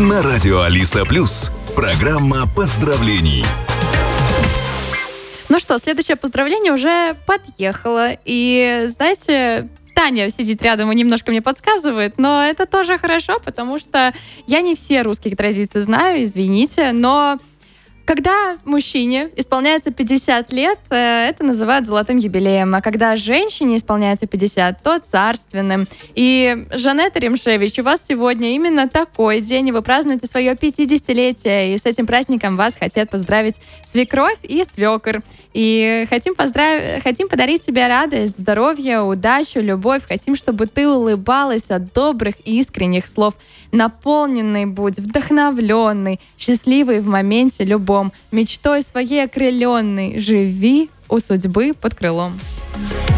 На радио Алиса Плюс. Программа поздравлений. Ну что, следующее поздравление уже подъехало. И, знаете, Таня сидит рядом и немножко мне подсказывает, но это тоже хорошо, потому что я не все русские традиции знаю, извините, но когда мужчине исполняется 50 лет, это называют золотым юбилеем, а когда женщине исполняется 50, то царственным. И, Жанетта Ремшевич, у вас сегодня именно такой день, и вы празднуете свое 50-летие, и с этим праздником вас хотят поздравить свекровь и свекор. И хотим подарить тебе радость, здоровье, удачу, любовь. Хотим, чтобы ты улыбалась от добрых и искренних слов. Наполненный будь, вдохновленный, счастливый в моменте любом. Мечтой своей окрыленной живи у судьбы под крылом.